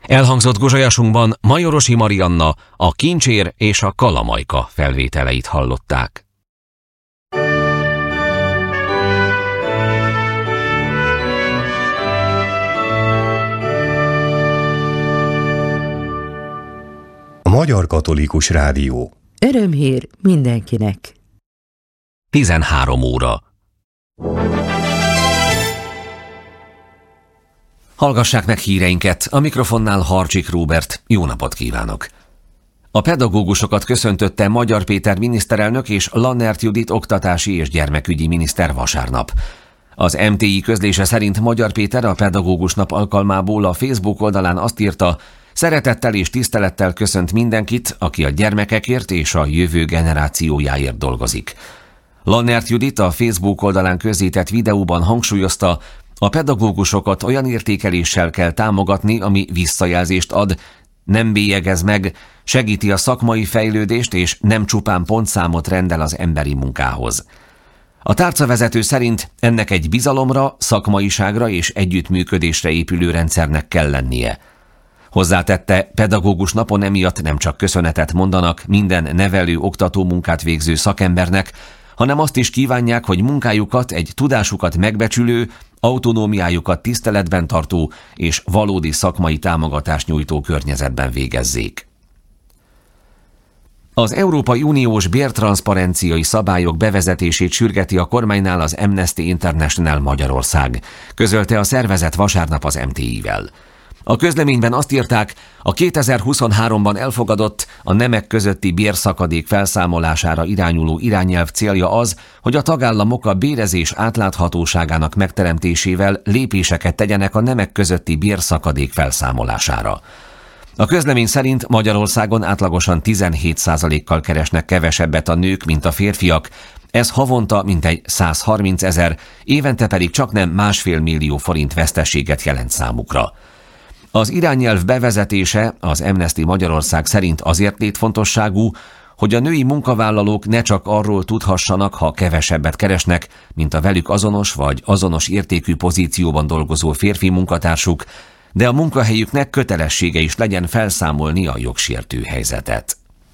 Elhangzott guzsolyasunkban Majorosi Marianna, a Kincsér és a Kalamajka felvételeit hallották. Magyar Katolikus Rádió. Örömhír mindenkinek. 13 óra. Hallgassák meg híreinket, a mikrofonnál Harcsik Róbert. Jó napot kívánok! A pedagógusokat köszöntötte Magyar Péter miniszterelnök és Lannert Judit oktatási és gyermekügyi miniszter vasárnap. Az MTI közlése szerint Magyar Péter a Pedagógus Nap alkalmából a Facebook oldalán azt írta: szeretettel és tisztelettel köszönt mindenkit, aki a gyermekekért és a jövő generációjáért dolgozik. Lannert Judit a Facebook oldalán közzétett videóban hangsúlyozta, a pedagógusokat olyan értékeléssel kell támogatni, ami visszajelzést ad, nem bélyegez meg, segíti a szakmai fejlődést és nem csupán pontszámot rendel az emberi munkához. A tárcavezető szerint ennek egy bizalomra, szakmaiságra és együttműködésre épülő rendszernek kell lennie. Hozzátette, pedagógus napon emiatt nem csak köszönetet mondanak minden nevelő, oktató munkát végző szakembernek, hanem azt is kívánják, hogy munkájukat egy tudásukat megbecsülő, autonómiájukat tiszteletben tartó és valódi szakmai támogatást nyújtó környezetben végezzék. Az Európai Uniós bértranszparenciai szabályok bevezetését sürgeti a kormánynál az Amnesty International Magyarország, közölte a szervezet vasárnap az MTI-vel. A közleményben azt írták, a 2023-ban elfogadott, a nemek közötti bérszakadék felszámolására irányuló irányelv célja az, hogy a tagállamok a bérezés átláthatóságának megteremtésével lépéseket tegyenek a nemek közötti bérszakadék felszámolására. A közlemény szerint Magyarországon átlagosan 17%-kal keresnek kevesebbet a nők, mint a férfiak, ez havonta mintegy 130 000, évente pedig csaknem 1,5 millió forint veszteséget jelent számukra. Az irányelv bevezetése az Amnesty Magyarország szerint azért létfontosságú, hogy a női munkavállalók ne csak arról tudhassanak, ha kevesebbet keresnek, mint a velük azonos vagy azonos értékű pozícióban dolgozó férfi munkatársuk, de a munkahelyüknek kötelessége is legyen felszámolni a jogsértő helyzetet.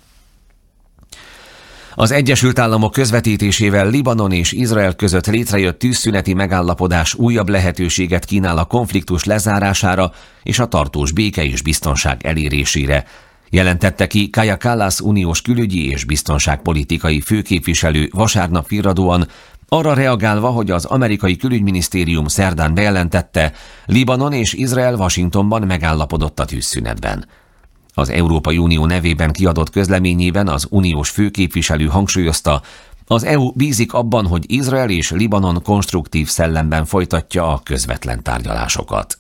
Az Egyesült Államok közvetítésével Libanon és Izrael között létrejött tűzszüneti megállapodás újabb lehetőséget kínál a konfliktus lezárására és a tartós béke és biztonság elérésére, jelentette ki Kaja Kallas uniós külügyi és biztonságpolitikai főképviselő vasárnap virradóan, arra reagálva, hogy az amerikai külügyminisztérium szerdán bejelentette, Libanon és Izrael Washingtonban megállapodott a tűzszünetben. Az Európai Unió nevében kiadott közleményében az uniós főképviselő hangsúlyozta, az EU bízik abban, hogy Izrael és Libanon konstruktív szellemben folytatja a közvetlen tárgyalásokat.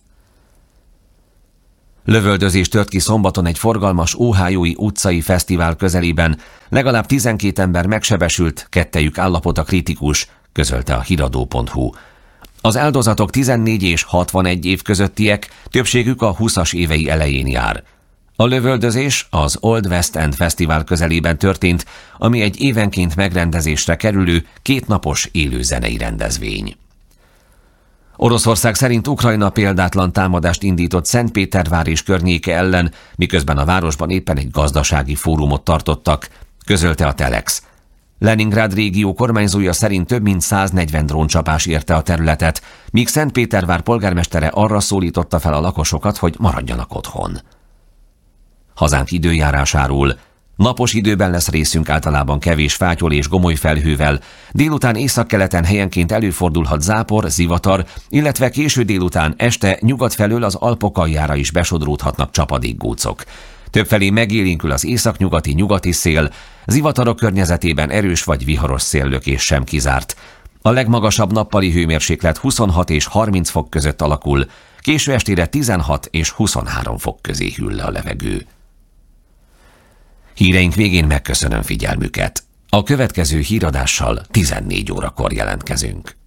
Lövöldözés tört ki szombaton egy forgalmas Ohiói utcai fesztivál közelében, legalább 12 ember megsebesült, kettejük állapota kritikus, közölte a hiradó.hu. Az áldozatok 14 és 61 év közöttiek, többségük a 20-as évei elején jár. A lövöldözés az Old West End Fesztivál közelében történt, ami egy évenként megrendezésre kerülő kétnapos élőzenei rendezvény. Oroszország szerint Ukrajna példátlan támadást indított Szentpétervár és környéke ellen, miközben a városban éppen egy gazdasági fórumot tartottak, közölte a Telex. Leningrád régió kormányzója szerint több mint 140 dróncsapás érte a területet, míg Szentpétervár polgármestere arra szólította fel a lakosokat, hogy maradjanak otthon. Hazánk időjárásáról. Napos időben lesz részünk általában kevés fátyol és gomoly felhővel, délután északkeleten helyenként előfordulhat zápor, zivatar, illetve késő délután este nyugat felől az Alpok aljára is besodródhatnak csapadékgócok. Többfelé megélénkül az északnyugati szél, zivatarok környezetében erős vagy viharos széllökés sem kizárt. A legmagasabb nappali hőmérséklet 26 és 30 fok között alakul, késő estére 16 és 23 fok közé hűl le a levegő. Híreink végén megköszönöm figyelmüket. A következő híradással 14 órakor jelentkezünk.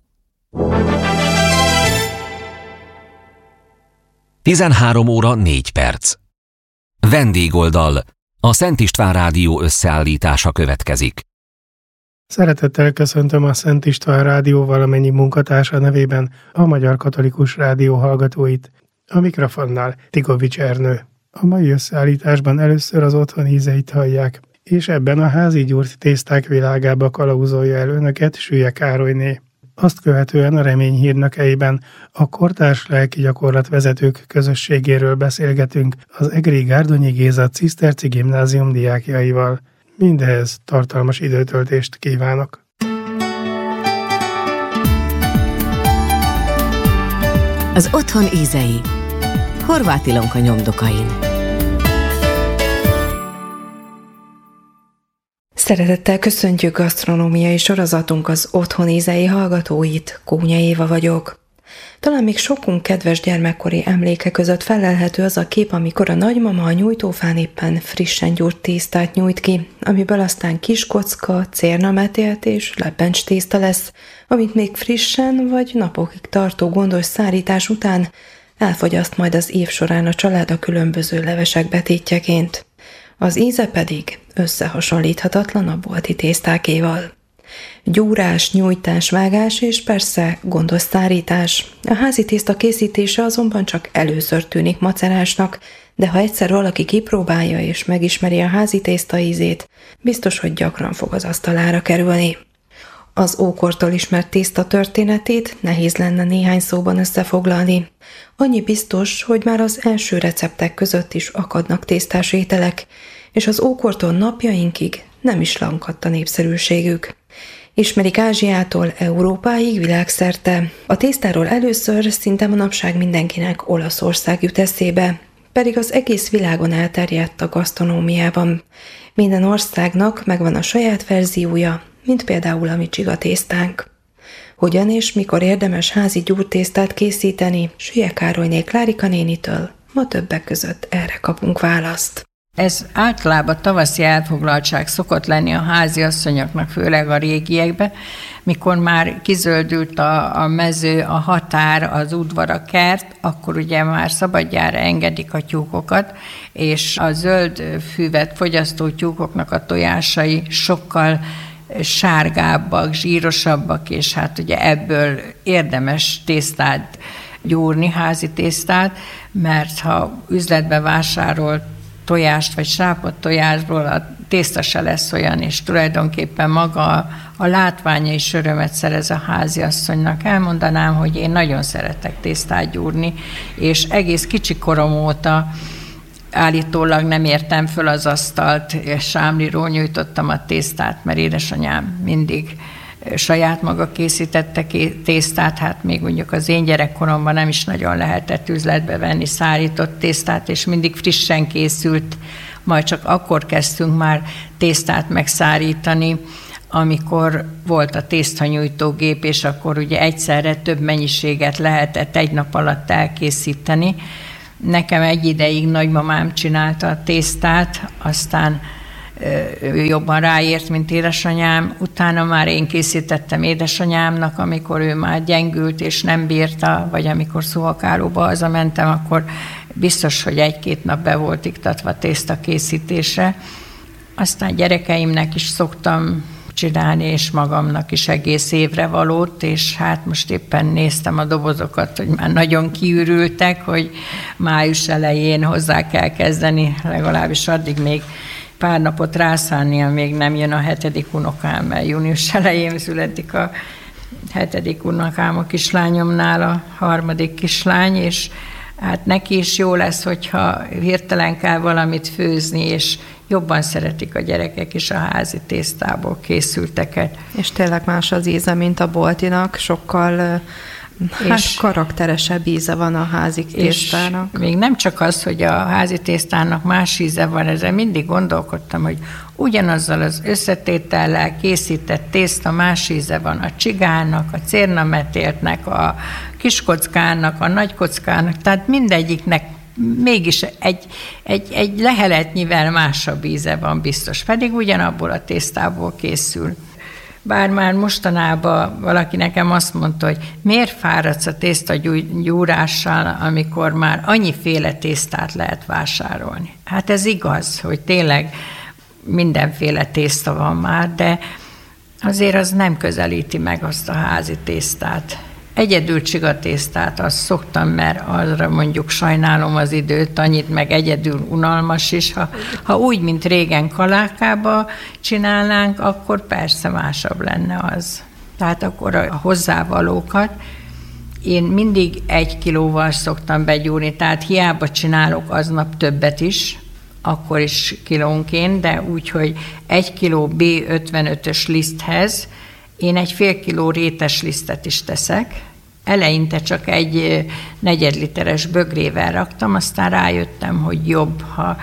13 óra 4 perc. Vendégoldal. A Szent István Rádió összeállítása következik. Szeretettel köszöntöm a Szent István Rádió valamennyi munkatársa nevében a Magyar Katolikus Rádió hallgatóit. A mikrofonnál Tigovics Ernő. A mai összeállításban először az otthon ízeit hallják, és ebben a házi gyúrt tészták világába kalauzolja el önöket Sülye Károlyné. Azt követően a Reményhírnökeiben a kortárs lelki gyakorlatvezetők közösségéről beszélgetünk az egri Gárdonyi Géza Ciszterci Gimnázium diákjaival. Mindehhez tartalmas időtöltést kívánok! Az otthon ízei. Horváth Ilonka nyomdokain. Szeretettel köszöntjük gasztronómiai sorozatunk az otthon ízei hallgatóit, Kónya Éva vagyok. Talán még sokunk kedves gyermekkori emléke között felelhető az a kép, amikor a nagymama a nyújtófán éppen frissen gyúrt tésztát nyújt ki, amiből aztán kiskocka, cérnametélt és lebbencs tészta lesz, amit még frissen vagy napokig tartó gondos szárítás után elfogyaszt majd az év során a család a különböző levesek betétjeként. Az íze pedig összehasonlíthatatlan a bolti tésztákéval. Gyúrás, nyújtás, vágás és persze gondos szárítás. A házi tészta készítése azonban csak először tűnik macerásnak, de ha egyszer valaki kipróbálja és megismeri a házi tészta ízét, biztos, hogy gyakran fog az asztalára kerülni. Az ókortól ismert tészta történetét nehéz lenne néhány szóban összefoglalni. Annyi biztos, hogy már az első receptek között is akadnak tésztás ételek, és az ókortól napjainkig nem is lankadt a népszerűségük. Ismerik Ázsiától Európáig világszerte. A tésztáról először szinte manapság mindenkinek Olaszország jut eszébe, pedig az egész világon elterjedt a gasztronómiában. Minden országnak megvan a saját verziója, mint például a mi csiga tésztánk. Hogyan és mikor érdemes házi gyúrtésztát készíteni, Sülye Károlyné Klárika nénitől ma többek között erre kapunk választ. Ez általában tavaszi elfoglaltság szokott lenni a háziasszonyoknak, főleg a régiekben, mikor már kizöldült a mező, a határ, az udvar, a kert, akkor ugye már szabadjára engedik a tyúkokat, és a zöld füvet fogyasztó tyúkoknak a tojásai sokkal sárgábbak, zsírosabbak, és hát ugye ebből érdemes tésztát gyúrni, házi tésztát, mert ha üzletbe vásárol tojást vagy sápott tojásból, a tészta se lesz olyan, és tulajdonképpen maga a látványa is örömet szerez a háziasszonynak. Elmondanám, hogy én nagyon szeretek tésztát gyúrni, és egész kicsi korom óta állítólag nem értem föl az asztalt, és sámliról nyújtottam a tésztát, mert édesanyám mindig saját maga készítette tésztát, hát még mondjuk az én gyerekkoromban nem is nagyon lehetett üzletbe venni szárított tésztát, és mindig frissen készült, majd csak akkor kezdtünk már tésztát megszárítani, amikor volt a tésztanyújtógép, és akkor ugye egyszerre több mennyiséget lehetett egy nap alatt elkészíteni. Nekem egy ideig nagymamám csinálta a tésztát, aztán ő jobban ráért, mint édesanyám. Utána már én készítettem édesanyámnak, amikor ő már gyengült és nem bírta, vagy amikor Szuhakálóba hazamentem, akkor biztos, hogy 1-2 nap be volt iktatva tészta készítésre. Aztán gyerekeimnek is szoktam csinálni, és magamnak is egész évre valót, és hát most éppen néztem a dobozokat, hogy már nagyon kiürültek, hogy május elején hozzá kell kezdeni, legalábbis addig még pár napot rászánni, amíg nem jön a 7. unokám, mert június elején születik a 7. unokám a kislányomnál, a 3. kislány, és hát neki is jó lesz, hogyha hirtelen kell valamit főzni, és jobban szeretik a gyerekek is a házi tésztából készülteket. És tényleg más az íze, mint a boltinak, sokkal karakteresebb íze van a házi tésztának. És még nem csak az, hogy a házi tésztának más íze van, ezzel mindig gondolkodtam, hogy ugyanazzal az összetétellel készített tészta más íze van a csigának, a cérnametéltnek, a kiskockának, a nagykockának, tehát mindegyiknek mégis egy leheletnyivel másabb íze van biztos, pedig ugyanabból a tésztából készül. Bár már mostanában valaki nekem azt mondta, hogy miért fáradsz a tésztagyúrással, amikor már annyiféle tésztát lehet vásárolni. Hát ez igaz, hogy tényleg mindenféle tészta van már, de azért az nem közelíti meg azt a házi tésztát. Egyedül csigatésztát azt szoktam, mert arra mondjuk sajnálom az időt, annyit meg egyedül unalmas is. Ha úgy, mint régen kalákába csinálnánk, akkor persze másabb lenne az. Tehát akkor a hozzávalókat én mindig 1 kilóval szoktam begyúrni, tehát hiába csinálok aznap többet is, akkor is kilónként, de úgy, hogy 1 kiló B55-ös liszthez én egy fél kiló rétes lisztet is teszek. Eleinte csak egy 4 literes bögrével raktam, aztán rájöttem, hogy jobb, ha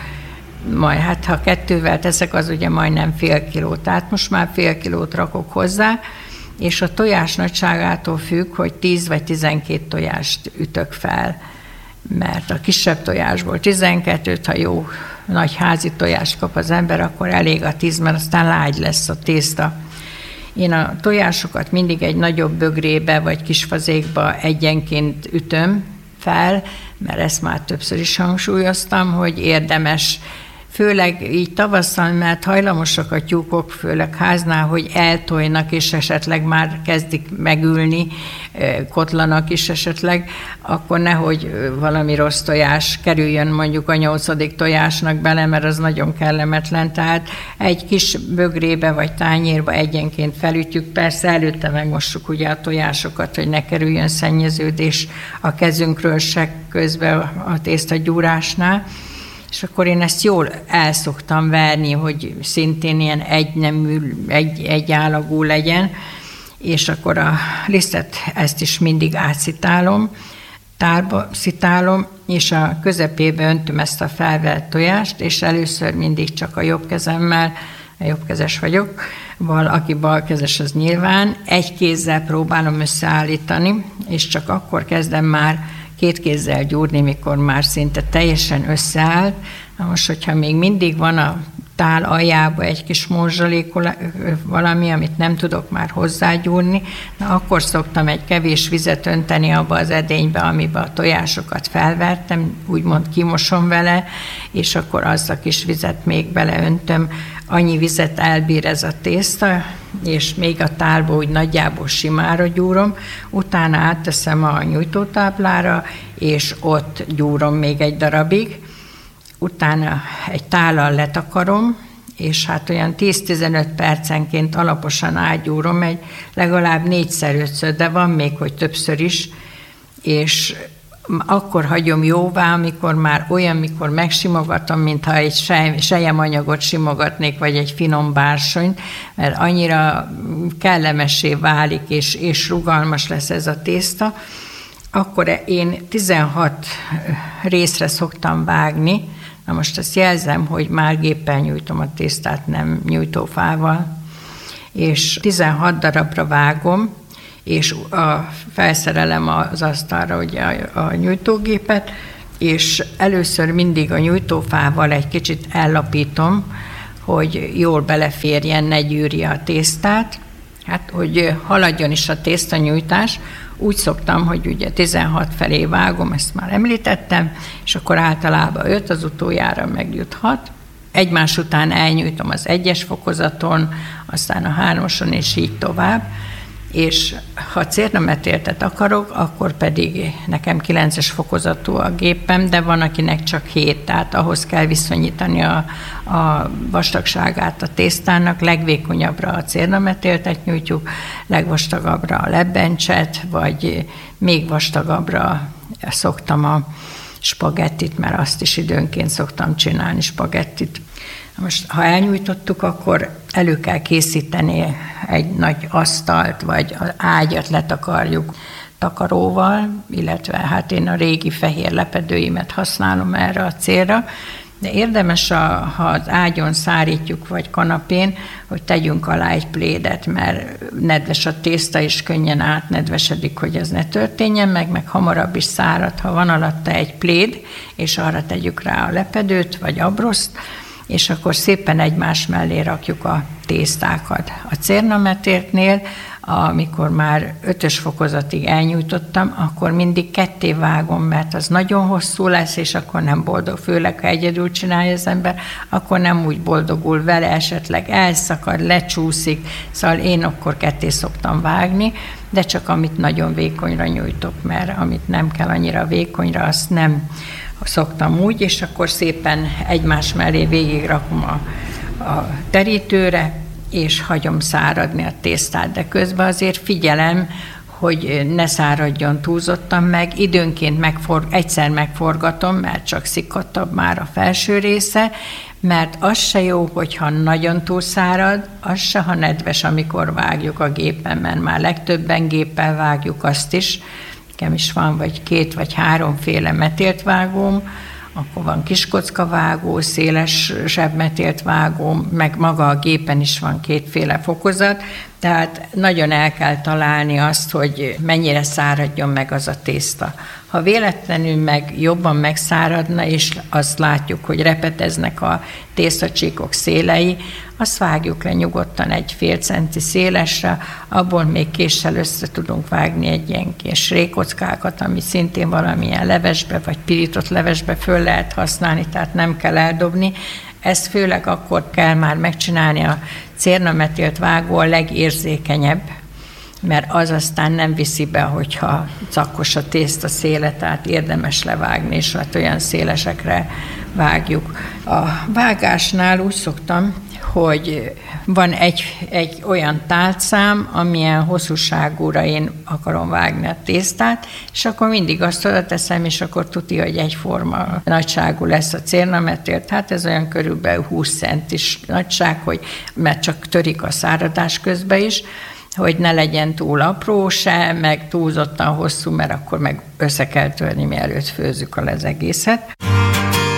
2-vel teszek, az ugye majdnem fél kiló. Tehát most már fél kilót rakok hozzá, és a tojás nagyságától függ, hogy 10 vagy 12 tojást ütök fel. Mert a kisebb tojásból 12-t, ha jó nagy házi tojást kap az ember, akkor elég a 10, mert aztán lágy lesz a tészta. Én a tojásokat mindig egy nagyobb bögrébe vagy kisfazékba egyenként ütöm fel, mert ezt már többször is hangsúlyoztam, hogy érdemes, főleg így tavasszal, mert hajlamosak a tyúkok, főleg háznál, hogy eltojnak, és esetleg már kezdik megülni, kotlanak is esetleg, akkor nehogy valami rossz tojás kerüljön mondjuk a 8. tojásnak bele, mert az nagyon kellemetlen. Tehát egy kis bögrébe vagy tányérba egyenként felütjük. Persze előtte megmossuk ugye a tojásokat, hogy ne kerüljön szennyeződés a kezünkről se közben a tésztagyúrásnál. És akkor én ezt jól el szoktam verni, hogy szintén ilyen egy állagú legyen, és akkor a lisztet ezt is mindig átszitálom, tálba szitálom, és a közepébe öntöm ezt a felvert tojást, és először mindig csak a jobb kezemmel, jobbkezes vagyok, aki balkezes, az nyilván, egy kézzel próbálom összeállítani, és csak akkor kezdem már 2 kézzel gyúrni, mikor már szinte teljesen összeállt. Na most, hogyha még mindig van a tál aljába egy kis morzsalék valami, amit nem tudok már hozzágyúrni, na akkor szoktam egy kevés vizet önteni abba az edénybe, amiben a tojásokat felvertem, úgymond kimosom vele, és akkor azt a kis vizet még beleöntöm. Annyi vizet elbír ez a tészta, és még a tálba úgy nagyjából simára gyúrom, utána átteszem a nyújtótáblára, és ott gyúrom még egy darabig, utána egy tállal letakarom, és hát olyan 10-15 percenként alaposan átgyúrom, egy legalább 4-5-ször, de van még, hogy többször is, és akkor hagyom jóvá, amikor már olyan, mikor megsimogatom, mintha egy selyemanyagot simogatnék, vagy egy finom bársonyt, mert annyira kellemessé válik, és rugalmas lesz ez a tészta, akkor én 16 részre szoktam vágni. Na most azt jelzem, hogy már géppel nyújtom a tésztát, nem nyújtófával, és 16 darabra vágom, és felszerelem az asztalra ugye a nyújtógépet, és először mindig a nyújtófával egy kicsit ellapítom, hogy jól beleférjen, ne gyűrje a tésztát, hát hogy haladjon is a tésztanyújtás. Úgy szoktam, hogy ugye 16 felé vágom, ezt már említettem, és akkor általában 5, az utoljára megjut 6. Egymás után elnyújtom az 1-es fokozaton, aztán a 3-oson, és így tovább. És ha cérnametéltet akarok, akkor pedig nekem 9-es fokozatú a gépem, de van, akinek csak 7, tehát ahhoz kell viszonyítani a vastagságát a tésztának, legvékonyabbra a cérnametéltet nyújtjuk, legvastagabbra a lebbencset, vagy még vastagabbra szoktam a spagettit, mert azt is időnként szoktam csinálni, spagettit. Most, ha elnyújtottuk, akkor elő kell készíteni egy nagy asztalt, vagy az ágyat letakarjuk takaróval, illetve hát én a régi fehér lepedőimet használom erre a célra, de érdemes, ha az ágyon szárítjuk, vagy kanapén, hogy tegyünk alá egy plédet, mert nedves a tészta, és könnyen átnedvesedik, hogy ez ne történjen, meg hamarabb is szárad, ha van alatta egy pléd, és arra tegyük rá a lepedőt, vagy abroszt, és akkor szépen egymás mellé rakjuk a tésztákat. A cérnametértnél amikor már 5-ös fokozatig elnyújtottam, akkor mindig ketté vágom, mert az nagyon hosszú lesz, és akkor nem boldog. Főleg, ha egyedül csinálja az ember, akkor nem úgy boldogul vele, esetleg elszakad, lecsúszik, szóval én akkor ketté szoktam vágni, de csak amit nagyon vékonyra nyújtok, mert amit nem kell annyira vékonyra, azt nem szoktam úgy, és akkor szépen egymás mellé végigrakom a terítőre, és hagyom száradni a tésztát, de közben azért figyelem, hogy ne száradjon túlzottan meg. Időnként egyszer megforgatom, mert csak szikkattabb már a felső része, mert az se jó, hogyha nagyon túlszárad, az se, ha nedves, amikor vágjuk a gépen, mert már legtöbben géppel vágjuk azt is. Nekem is van vagy 2 vagy 3 féle metélt vágóm, akkor van kiskocka vágó, széles zsebmetélt vágó, meg maga a gépen is van 2 féle fokozat, tehát nagyon el kell találni azt, hogy mennyire száradjon meg az a tészta. Ha véletlenül meg jobban megszáradna, és azt látjuk, hogy repeteznek a tésztacsíkok szélei, azt vágjuk le nyugodtan egy fél centi szélesre, abból még késsel össze tudunk vágni egy ilyen kis rékockákat, ami szintén valamilyen levesbe, vagy pirított levesbe föl lehet használni, tehát nem kell eldobni. Ezt főleg akkor kell már megcsinálni, a cérnametélt vágó a legérzékenyebb, mert az aztán nem viszi be, hogyha cakkos a tészta széle, tehát érdemes levágni, és hát olyan szélesekre vágjuk. A vágásnál úgy szoktam, hogy van egy olyan tálcám, amilyen hosszúságúra én akarom vágni a tésztát, és akkor mindig azt oda teszem, és akkor tuti, hogy egyforma nagyságú lesz a cérnametélt. Hát ez olyan körülbelül 20 centis nagyság, mert csak törik a száradás közben is, hogy ne legyen túl apró se, meg túlzottan hosszú, mert akkor meg össze kell törni, mielőtt főzzük az egészet.